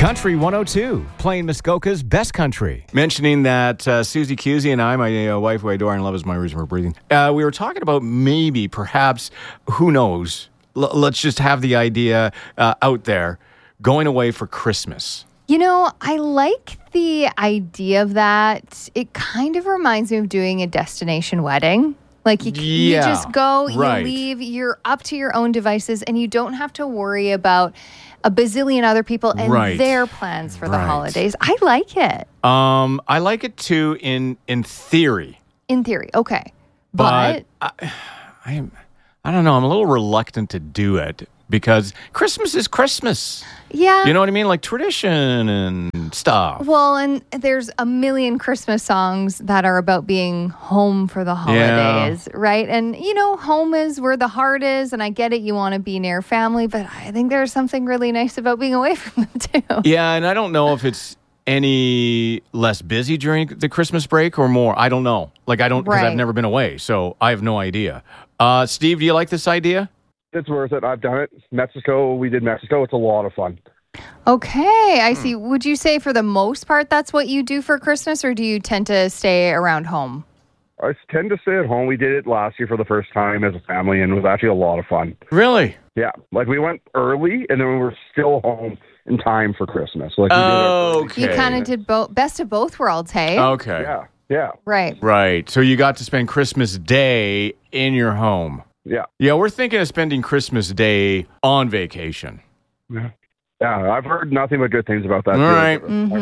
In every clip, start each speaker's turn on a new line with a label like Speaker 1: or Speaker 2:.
Speaker 1: Country 102, playing Muskoka's best country. Mentioning that Susie Cusey and I, my wife who I adore and love is my reason for breathing, we were talking about maybe, perhaps, who knows, let's just have the idea out there, going away for Christmas.
Speaker 2: You know, I like the idea of that. It kind of reminds me of doing a destination wedding. Like you just go, you leave, you're up to your own devices, and you don't have to worry about a bazillion other people and their plans for the holidays. I like it.
Speaker 1: I like it too in theory.
Speaker 2: In theory, okay. But
Speaker 1: I don't know. I'm a little reluctant to do it because Christmas is Christmas.
Speaker 2: Yeah.
Speaker 1: You know what I mean? Like tradition and stuff.
Speaker 2: Well, and there's a million Christmas songs that are about being home for the holidays, right? And, you know, home is where the heart is, and I get it, you want to be near family, but I think there's something really nice about being away from them, too.
Speaker 1: Yeah, and I don't know if it's any less busy during the Christmas break or more. I don't know. Like, I don't, because I've never been away, so I have no idea. Steve, do you like this idea?
Speaker 3: It's worth it. I've done it. Mexico, we did Mexico. It's a lot of fun.
Speaker 2: Okay, I see. Would you say for the most part that's what you do for Christmas, or do you tend to stay around home?
Speaker 3: I tend to stay at home. We did it last year for the first time as a family, and it was actually a lot of fun.
Speaker 1: Really?
Speaker 3: Yeah. Like, we went early, and then we were still home in time for Christmas. Like,
Speaker 2: You kind of did best of both worlds, hey?
Speaker 1: Okay.
Speaker 3: Yeah.
Speaker 1: Right. So you got to spend Christmas Day in your home.
Speaker 3: Yeah.
Speaker 1: Yeah, we're thinking of spending Christmas Day on vacation.
Speaker 3: Yeah, I've heard nothing but good things about that.
Speaker 1: All right.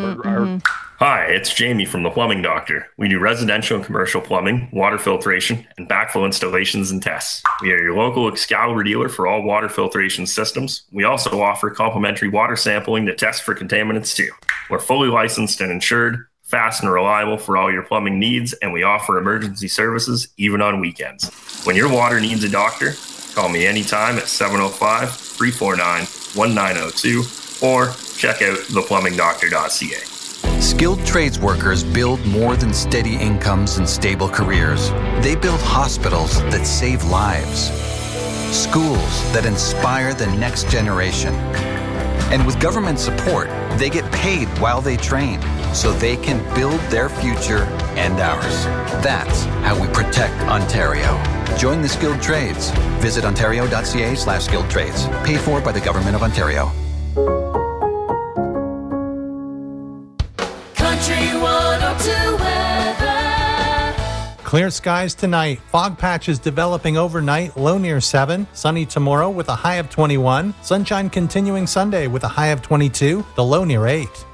Speaker 4: Hi, it's Jamie from The Plumbing Doctor. We do residential and commercial plumbing, water filtration, and backflow installations and tests. We are your local Excalibur dealer for all water filtration systems. We also offer complimentary water sampling to test for contaminants too. We're fully licensed and insured, fast and reliable for all your plumbing needs, and we offer emergency services even on weekends. When your water needs a doctor, call me anytime at 705-349-1902 or check out theplumbingdoctor.ca.
Speaker 5: Skilled trades workers build more than steady incomes and stable careers. They build hospitals that save lives, schools that inspire the next generation. And with government support, they get paid while they train so they can build their future and ours. That's how we protect Ontario. Join the skilled trades. Visit ontario.ca/skilled trades. Paid for by the Government of Ontario.
Speaker 6: Country 102 weather.
Speaker 7: Clear skies tonight. Fog patches developing overnight. Low near 7. Sunny tomorrow with a high of 21. Sunshine continuing Sunday with a high of 22. The low near 8.